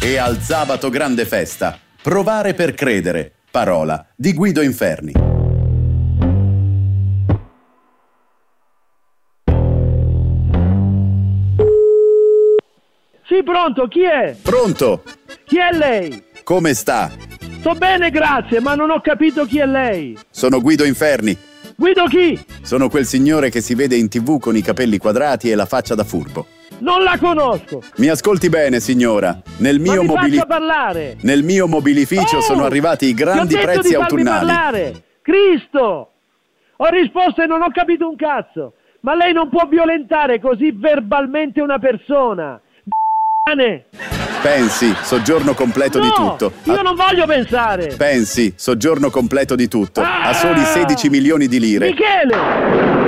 E al sabato grande festa, Provare per credere, parola di Guido Inferni. Sì, pronto, chi è? Pronto? Chi è lei? Come sta? Sto bene, grazie, ma non ho capito chi è lei. Sono Guido Inferni. Guido chi? Sono quel signore che si vede in TV con i capelli quadrati e la faccia da furbo. Non la conosco. Mi ascolti bene, signora. Nel mio faccia parlare. Nel mio mobilificio sono arrivati i grandi prezzi autunnali. Parlare. Cristo! Ho risposto e non ho capito un cazzo. Ma lei non può violentare così verbalmente una persona. Pensi, soggiorno completo di tutto. Io non voglio pensare. Pensi, soggiorno completo di tutto. A soli 16 milioni di lire. Michele!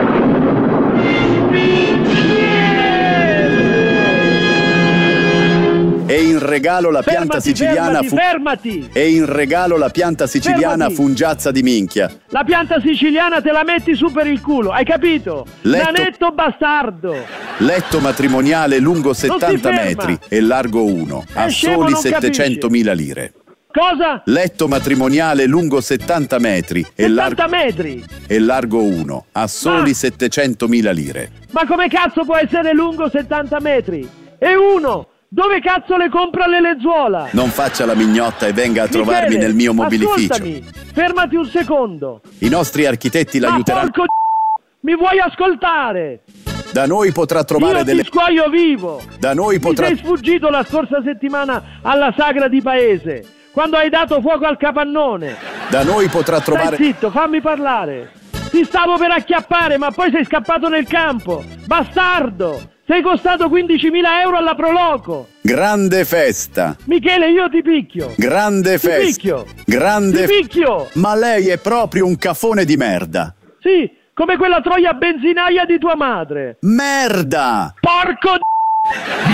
E in regalo la pianta siciliana fermati! E in regalo la pianta siciliana fungiazza di minchia. La pianta siciliana te la metti su per il culo, hai capito? Nanetto bastardo! Letto matrimoniale lungo 70 metri e largo 1, a soli 700.000 lire. Cosa? Letto matrimoniale lungo 70 metri e largo 1, a soli 700.000 lire. Ma come cazzo può essere lungo 70 metri? E uno! Dove cazzo le compra le lenzuola? Non faccia la mignotta e venga a trovarmi nel mio mobilificio. Ascoltami, fermati un secondo. I nostri architetti l'aiuteranno. Ma mi vuoi ascoltare? Da noi potrà trovare Io ti scuoio vivo. Da noi potrà... Mi sei sfuggito la scorsa settimana alla sagra di paese, quando hai dato fuoco al capannone. Da noi potrà trovare... Stai zitto, fammi parlare. Ti stavo per acchiappare, ma poi sei scappato nel campo. Bastardo! Sei costato 15.000 euro alla Proloco. Grande festa. Michele, io ti picchio. Grande festa. Ti picchio. Grande... Ti picchio. Ma lei è proprio un cafone di merda. Sì, come quella troia benzinaia di tua madre. Merda! Porco